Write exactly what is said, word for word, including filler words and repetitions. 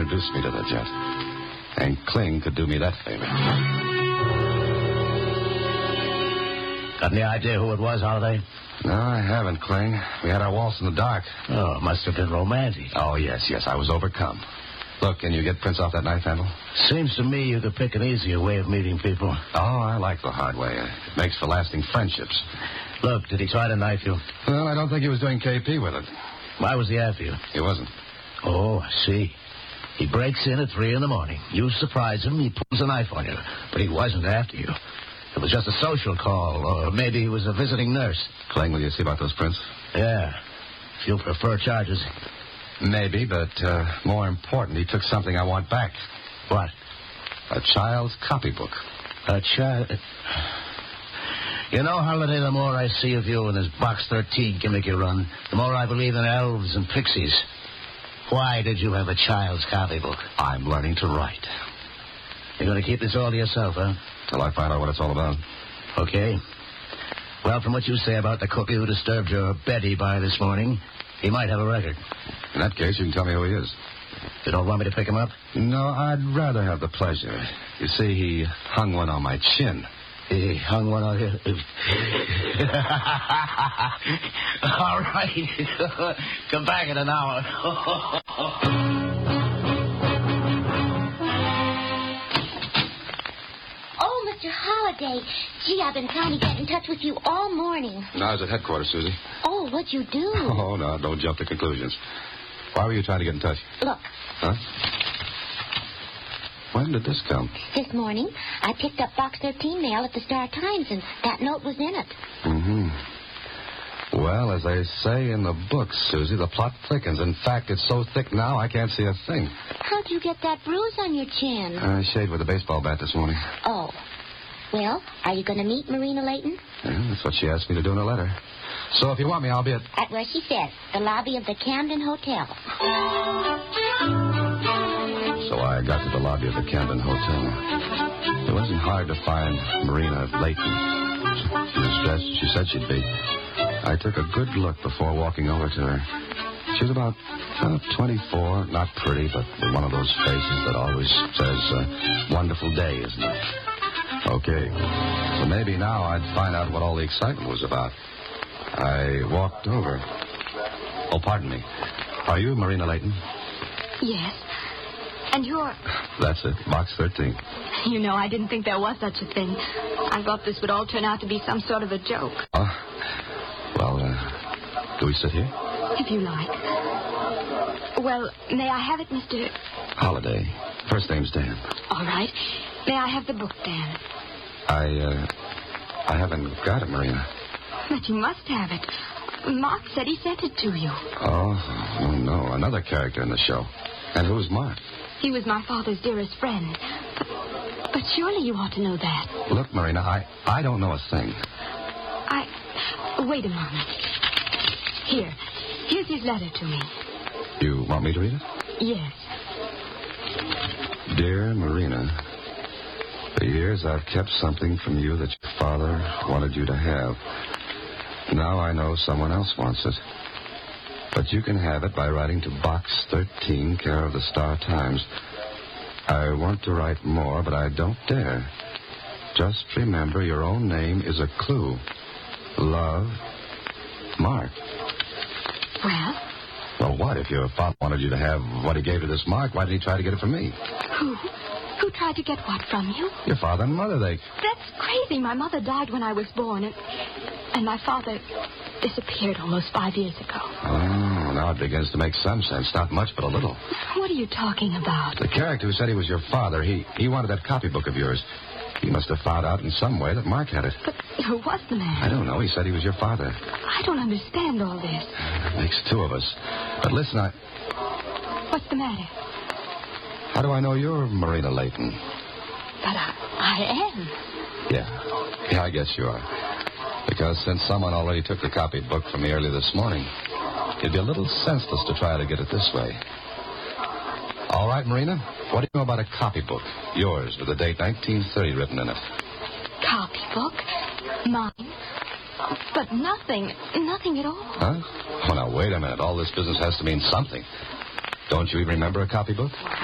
introduce me to the gent. And Kling could do me that favor. Got any idea who it was, Holiday? No, I haven't, Kling. We had our waltz in the dark. Oh, must have been romantic. Oh, yes, yes, I was overcome. Look, can you get Prince off that knife handle? Seems to me you could pick an easier way of meeting people. Oh, I like the hard way. It makes for lasting friendships. Look, did he try to knife you? Well, I don't think he was doing K P with it. Why was he after you? He wasn't. Oh, I see. He breaks in at three in the morning. You surprise him, he pulls a knife on you. But he wasn't after you. It was just a social call, or maybe he was a visiting nurse. Kling, will you see about those prints? Yeah. If you prefer charges. Maybe, but uh, more important, he took something I want back. What? A child's copybook. A child... You know, Holiday, the more I see of you in this Box thirteen gimmick you run, the more I believe in elves and pixies. Why did you have a child's copybook? I'm learning to write. You're going to keep this all to yourself, huh? Till I find out what it's all about. Okay. Well, from what you say about the cookie who disturbed your Betty by this morning, he might have a record. In that case, you can tell me who he is. You don't want me to pick him up? No, I'd rather have the pleasure. You see, he hung one on my chin. He hung one on you? All right. Come back in an hour. Oh, Mister Holiday. Gee, I've been trying to get in touch with you all morning. No, I was at headquarters, Susie. Oh, what'd you do? Oh, no, don't jump to conclusions. Why were you trying to get in touch? Look. Huh? When did this come? This morning, I picked up Box thirteen mail at the Star-Times, and that note was in it. Mm-hmm. Well, as they say in the books, Susie, the plot thickens. In fact, it's so thick now I can't see a thing. How'd you get that bruise on your chin? I shaved with a baseball bat this morning. Oh. Well, are you going to meet Marina Layton? Yeah, that's what she asked me to do in her letter. So if you want me, I'll be at... At where she says, the lobby of the Camden Hotel. So I got to the lobby of the Camden Hotel. It wasn't hard to find Marina Layton. She was dressed, she said she'd be. I took a good look before walking over to her. She was about uh, twenty-four, not pretty, but with one of those faces that always says, uh, wonderful day, isn't it? Okay, so maybe now I'd find out what all the excitement was about. I walked over. Oh, pardon me. Are you Marina Layton? Yes. And you're... That's it, Box thirteen. You know, I didn't think there was such a thing. I thought this would all turn out to be some sort of a joke. Oh? Well, uh, do we sit here? If you like. Well, may I have it, Mister... Holiday. First name's Dan. All right. May I have the book, Dan? I, uh, I haven't got it, Marina. But you must have it. Mark said he sent it to you. Oh, oh, no. Another character in the show. And who's Mark? He was my father's dearest friend. But, but surely you ought to know that. Look, Marina, I, I don't know a thing. I... Wait a moment. Here. Here's his letter to me. You want me to read it? Yes. Dear Marina, for years I've kept something from you that your father wanted you to have. Now I know someone else wants it. But you can have it by writing to Box thirteen, care of the Star-Times. I want to write more, but I don't dare. Just remember your own name is a clue. Love, Mark. Well? Well, what? If your father wanted you to have what he gave to this Mark, why did he try to get it from me? Who? Who tried to get what from you? Your father and mother, they... That's crazy. My mother died when I was born, and, and my father disappeared almost five years ago. Oh, now it begins to make some sense. Not much, but a little. What are you talking about? The character who said he was your father, he, he wanted that copybook of yours. He must have found out in some way that Mark had it. But who was the man? I don't know. He said he was your father. I don't understand all this. That makes two of us. But listen, I... What's the matter? How do I know you're Marina Layton? But I, I am. Yeah. Yeah, I guess you are. Because since someone already took the copybook from me early this morning, it'd be a little senseless to try to get it this way. All right, Marina. What do you know about a copybook? Yours, with the date nineteen thirty written in it. Copybook? Mine? But nothing. Nothing at all. Huh? Oh, now, wait a minute. All this business has to mean something. Don't you even remember a copybook?